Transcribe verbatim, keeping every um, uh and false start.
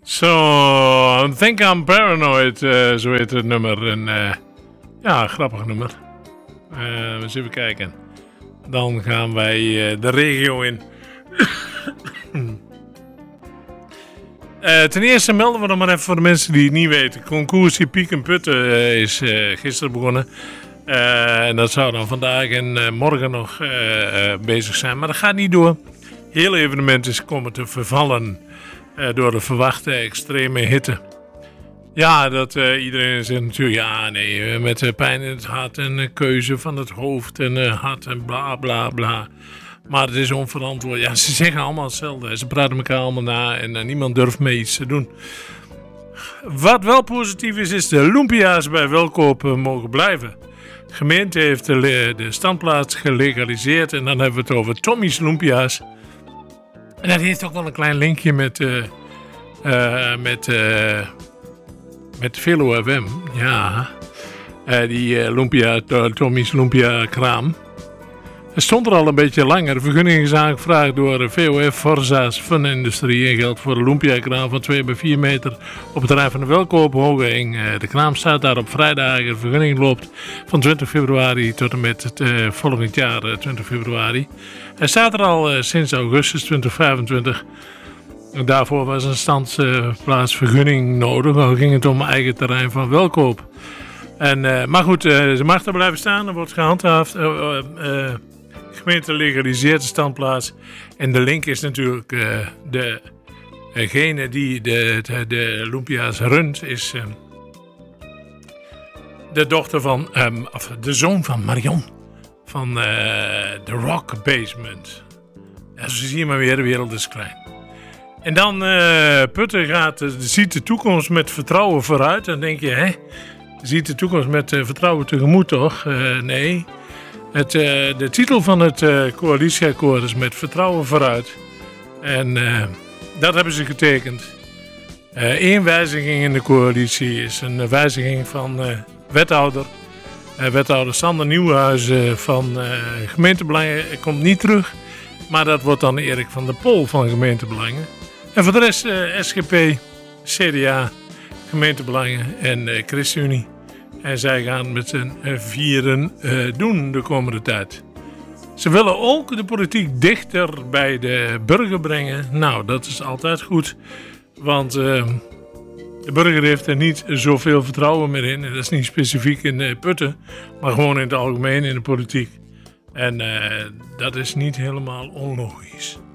So, Think I'm Paranoid, uh, zo heet het nummer. En, uh, ja, een grappig nummer. Uh, eens even kijken. Dan gaan wij uh, de regio in. uh, ten eerste melden we nog maar even voor de mensen die het niet weten. Concoursie Piek en Putten uh, is uh, gisteren begonnen. Uh, en dat zou dan vandaag en uh, morgen nog uh, uh, bezig zijn. Maar dat gaat niet door. Heel evenement is komen te vervallen. Uh, door de verwachte extreme hitte. Ja, dat uh, iedereen zegt natuurlijk, ja nee, uh, met uh, pijn in het hart en uh, keuze van het hoofd en uh, hart en bla bla bla. Maar het is onverantwoord. Ja, ze zeggen allemaal hetzelfde. Ze praten elkaar allemaal na en uh, niemand durft mee iets te doen. Wat wel positief is, is de Lumpia's bij Welkoop uh, mogen blijven. De gemeente heeft de, de standplaats gelegaliseerd en dan hebben we het over Tommy's Lumpia's. En dat heeft ook wel een klein linkje met, uh, uh, met, uh, met Velo F M. Ja, uh, die uh, Lumpia, Tommy's Lumpia kraam. Het stond er al een beetje langer. De vergunning is aangevraagd door V O F Forza's Fun Industrie. En geldt voor de Lumpia kraam van twee bij vier meter op het terrein van de Welkoop Hoging. Uh, de kraam staat daar op vrijdagen. De vergunning loopt van twintig februari tot en met het uh, volgend jaar uh, twintig februari. Hij staat er al uh, sinds augustus twintig vijfentwintig. Daarvoor was een standplaatsvergunning nodig. Dan ging het om eigen terrein van Welkoop. En, uh, maar goed, uh, ze mag er blijven staan. Er wordt gehandhaafd. Uh, uh, uh, de gemeente legaliseert de standplaats. En de link is natuurlijk uh, de, degene die de, de, de Lumpia's runt. Is uh, de dochter van, um, of de zoon van Marion. Van uh, The Rock Basement. Ja, zo zie je maar weer, de wereld is klein. En dan uh, Putten gaat, uh, ziet de toekomst met vertrouwen vooruit. Dan denk je, hè, ziet de toekomst met uh, vertrouwen tegemoet toch? Uh, nee. Het, uh, de titel van het uh, coalitieakkoord is met vertrouwen vooruit. En uh, dat hebben ze getekend. Eén uh, wijziging in de coalitie is een wijziging van uh, wethouder. Uh, wethouder Sander Nieuwenhuizen van uh, gemeentebelangen komt niet terug. Maar dat wordt dan Erik van der Pol van gemeentebelangen. En voor de rest uh, S G P, C D A, gemeentebelangen en uh, ChristenUnie. En zij gaan met z'n vieren uh, doen de komende tijd. Ze willen ook de politiek dichter bij de burger brengen. Nou, dat is altijd goed. Want uh, de burger heeft er niet zoveel vertrouwen meer in. En dat is niet specifiek in uh, Putten, maar gewoon in het algemeen in de politiek. En uh, dat is niet helemaal onlogisch.